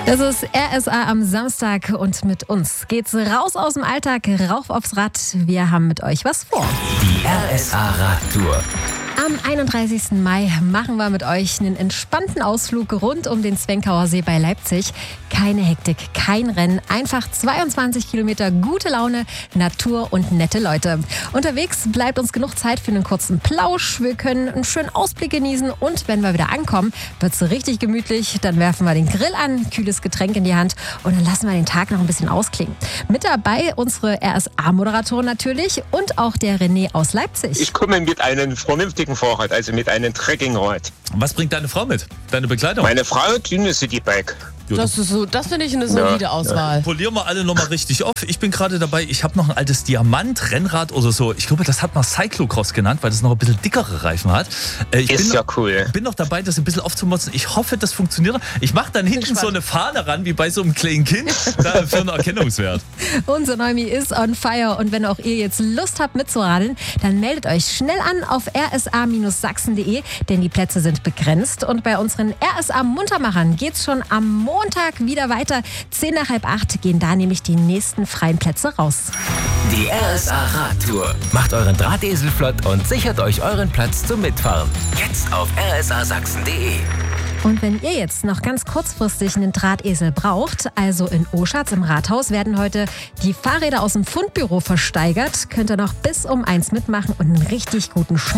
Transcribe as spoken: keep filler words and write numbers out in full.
Das ist R S A am Samstag und mit uns geht's raus aus dem Alltag, rauf aufs Rad. Wir haben mit euch was vor. Die R S A Radtour. Am einunddreißigsten Mai machen wir mit euch einen entspannten Ausflug rund um den Zwenkauer See bei Leipzig. Keine Hektik, kein Rennen, einfach zweiundzwanzig Kilometer gute Laune, Natur und nette Leute. Unterwegs bleibt uns genug Zeit für einen kurzen Plausch. Wir können einen schönen Ausblick genießen und wenn wir wieder ankommen, wird's richtig gemütlich. Dann werfen wir den Grill an, kühles Getränk in die Hand und dann lassen wir den Tag noch ein bisschen ausklingen. Mit dabei unsere R S A-Moderatorin natürlich und auch der René aus Leipzig. Ich komme mit einem vernünftigen Vorrat, also mit einem Trekkingrad. Was bringt deine Frau mit? Deine Begleitung? Meine Frau, dünne Citybike. Das ist so, das finde ich eine solide Ja, Auswahl. Polieren wir alle nochmal richtig auf. Ich bin gerade dabei, ich habe noch ein altes Diamant-Rennrad oder so. Ich glaube, das hat man Cyclocross genannt, weil das noch ein bisschen dickere Reifen hat. Äh, ich Ist bin ja noch, cool. bin noch dabei, das ein bisschen aufzumotzen. Ich hoffe, das funktioniert. Ich mache dann hinten gespannt. so eine Fahne ran, wie bei so einem kleinen Kind, da für einen Erkennungswert. Unser Neumi ist on fire und wenn auch ihr jetzt Lust habt mitzuradeln, dann meldet euch schnell an auf r s a sachsen punkt de, denn die Plätze sind begrenzt und bei unseren R S A-Muntermachern geht's schon am Montag wieder weiter. Zehn nach halb acht gehen da nämlich die nächsten freien Plätze raus. Die R S A Radtour. Macht euren Drahtesel flott und sichert euch euren Platz zum Mitfahren. Jetzt auf r s a sachsen punkt de. Und wenn ihr jetzt noch ganz kurzfristig einen Drahtesel braucht, also in Oschatz im Rathaus werden heute die Fahrräder aus dem Fundbüro versteigert, könnt ihr noch bis um eins mitmachen und einen richtig guten